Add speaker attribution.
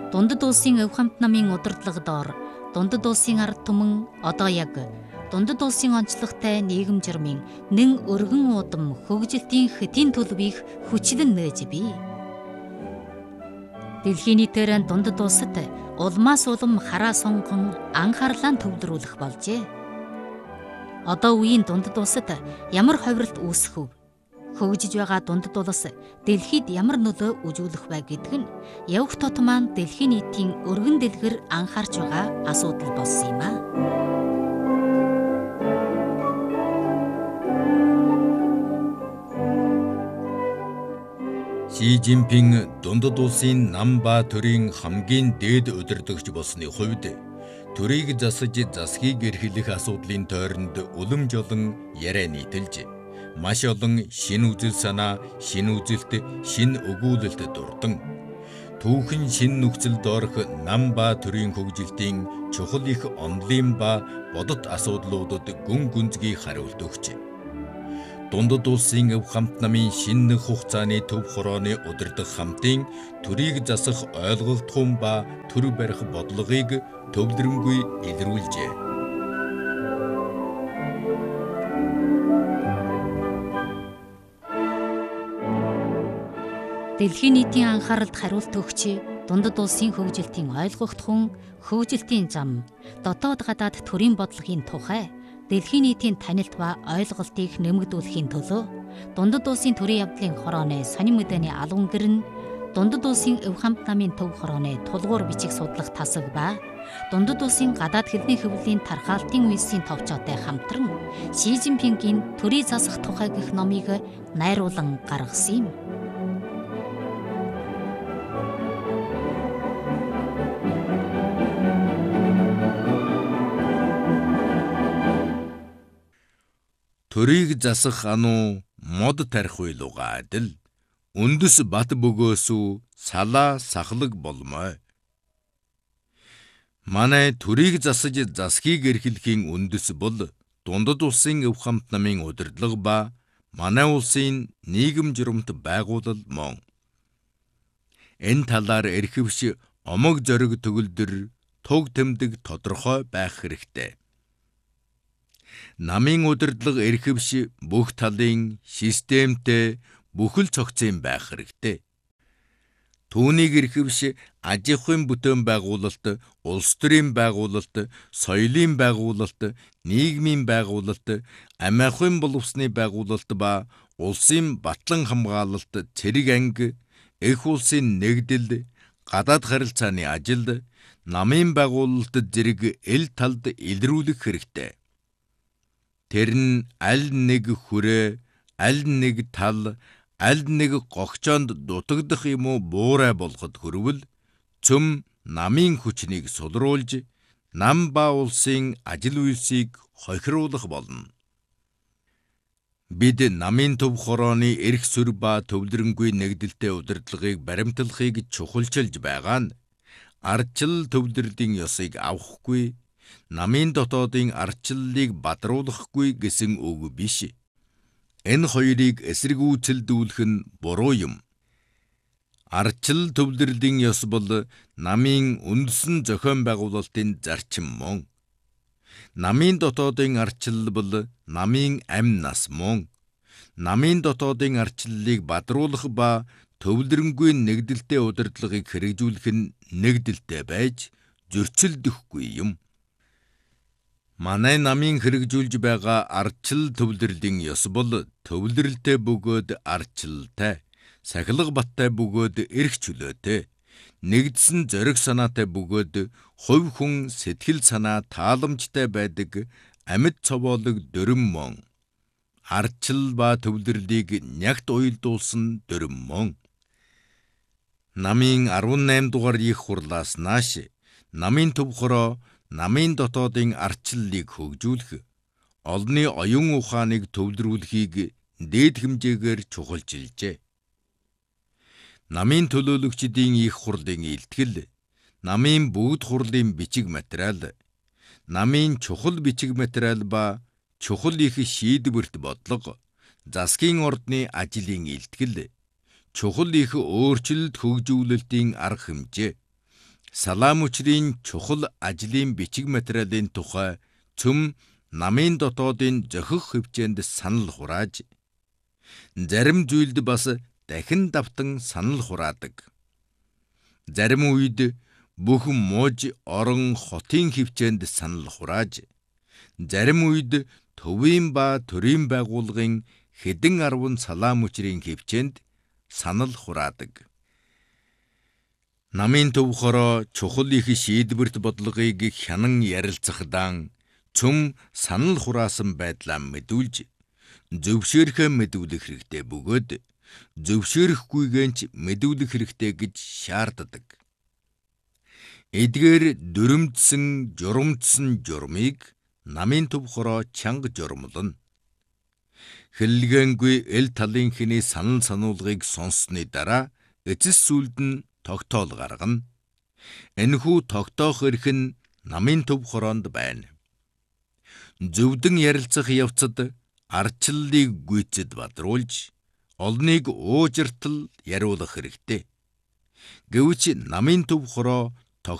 Speaker 1: Дундад улсын өв хамт намын удирдлага доор дундад улсын ард түмэн одоо яг дундад улсын онцлогтой нийгэм журмын нэн өргөн удам хөгжилтийн хөтийн төлөвийг хүчлэн нээж бий. Дэлхийн нийтээр дундад улсад улмаас улам хараа сунган анхаарлаа төвлөрүүлэх болжээ. Одоо үеийн дундад улсад ямар ховролт үүсэх вэ? Хөгжиж байгаа дундад улс дэлхийд ямар нөлөө үзүүлэх вэ гэдг нь явх тот маань дэлхийн нийтийн өргөн дэлгэр анхаарч байгаа асуудал болсон юм а.
Speaker 2: Ши Жинпин дундад улсын нам ба төрийн хамгийн дээд удирдагч болсны хувьд төрийг засаж засгийг эрхлэх асуудлын тойронд улам жолон яриа нийтэлж маш олон шин үзэл санаа, шин үзэлт, шин өгүүлэлт дурдан түүхэн шин нөхцөлд орох нам ба төрийн хөгжилтийн чухал их онолын ба бодит асуудлуудад гүн гүнзгий хариулт өгч дундад улсын өв хамт намын шинэ хугацааны төв хорооны удирдах хамтын төрийг засах ойлголтхон ба төр барих бодлогыг төвлөрөнгүй илрүүлжээ.
Speaker 1: Дэлхийн нийтийн анхааралд хариулт өгч дундад улсын хөгжилтийн ойлгогдхон хөгжилтийн зам, дотоод гадаад төрийн бодлогын тухай дэлхийн нийтийн танилт ба ойлголтыг нэмэгдүүлэхийн төлөө дундад улсын төрийн явдлын хорооны сонин мэдээний албан гэр нь дундад улсын өв хамт намын төв хорооны тулгуур бичиг судлах тасаг ба дундад улсын гадаад хэлний хөвлийн тархаалтын үйлсийн товчоотой хамтран Ши Жинпингийн төрийг засах тухай гэх номыг найруулан гаргасан юм.
Speaker 2: Төрийг засах ануу мод тарих байлууга адил үндэс бат бөгөөсүү салаа сахлаг болмой. Манай төрийг засаж засгийг эрхлэхийн үндэс бол дундад улсын өв хамт намын удирдлага ба манай улсын нийгэм журамт байгуулал мөн. Энэ талаар эрхэвч омог зориг төгөлдөр туг тэмдэг тодорхой байх хэрэгтэй. Намын удирдлага эрхэвч бүх талын системтэй бүхэл цогцын байх хэрэгтэй. Түүнийг эрхэвч аж ахуйн бүтээн байгуулалт, улс төрийн байгуулалт, соёлын байгуулалт, нийгмийн байгуулалт, амь ахуйн боловсны байгуулалт ба улсын батлан хамгаалалт, цэрэг анги, эх улсын нэгдэл, гадаад харилцааны ажил, намын байгуулалт зэрэг эл талд илрүүлэх хэрэгтэй. Тэр нь аль нэг хүрээ, аль нэг тал, аль нэг гогчоонд дутагдах юм уу буурай болгоход хүрвэл цөм намын хүчнийг сулруулж, нам ба улсын ажил үйлсийг хохируулах болно. Бид намын төв хорооны эрх сүр ба төвлөрөнгүй нэгдэлтэй удирдлагыг баримтлахыг чухалчилж байгаа нь ардчил төвлөрлийн ёсыг авахгүй, намын дотоодын ардчиллыг бадруулахгүй гэсэн үг биш. Энэ хоёрыг эсэргүүцэлдүүлэх нь буруу юм. Ардчил төвлөрлийн ёс бол намын үндэстэн зохион байгуулалтын зарчим мөн. Намын дотоодын ардчил бол намын амь нас мөн. Намын дотоодын ардчиллыг бадруулах ба төвлөрөнгүй нэгдэлтэй удирдлагыг хэрэгжүүлэх нь нэгдэлтэй байж зөрчилдөхгүй юм. Манай намын хэрэгжүүлж байгаа ардчил төвлөрлийн ёс бол төвлөрөлтэй бөгөөд ардчилтай, сахилга баттай бөгөөд эрх чөлөөтэй, нэгдсэн зориг санаатай бөгөөд хувь хүн сэтгэл санаа тааламжтай байдаг амьд цовоолог дөрөн мөн. Ардчил ба төвлөрлийг нягт уялдуулсан дөрөн мөн. Намын 18 дугаар их хурлаас нааш намын төв хороо намын дотоодын ардчиллыг хөгжүүлэх, олонний оюун ухааныг төвлөрүүлэхийг дээд хэмжээгээр чухалчилжээ. Намын төлөөлөгчдийн их хурлын илтгэл, намын бүгд хурлын бичиг материал, намын чухал бичиг материал ба чухал их шийдвэрт бодлого, засгийн ордны ажлын илтгэл, чухал их өөрчлөлт хөгжүүлэлтийн арга хэмжээ, салаа мөчрийн чухал ажлын бичиг материалын тухай цөм намын дотоодын зохих хвчээнд санал хурааж, зарим зүйлд бас дахин давтан санал хураадаг. Зарим үед бүх мууж орон хотын хвчээнд санал хурааж, зарим үед төвийн ба төрийн байгууллагын хэдэн 10 салаа мөчрийн хвчээнд санал хураадаг. Намын төв хороо чухал их шийдвэрт бодлогыг хянан ярилцахдаа цөм санал хураасан байдлаа мэдүүлж, зөвшөөрөхөө мэдүүлэх хэрэгтэй бөгөөд зөвшөөрөхгүйгэнч мэдүүлэх хэрэгтэй гэж шаарддаг. Эдгээр дүрмдсэн, журамдсан журмыг намын төв хороо чанга журмлно. Хэллэгээнгүй эл талын хэний санал сануулгыг сонссны дараа эцэс сүлд нь тогтоол гаргана. Энэхүү тогтоох эрх нь намын төв хороонд байна. Зөвдөн ярилцах явцад ардчлалыг гүйцэд бадруулж, олныг уужиртал яриулах хэрэгтэй. Гэвч намын төв хороо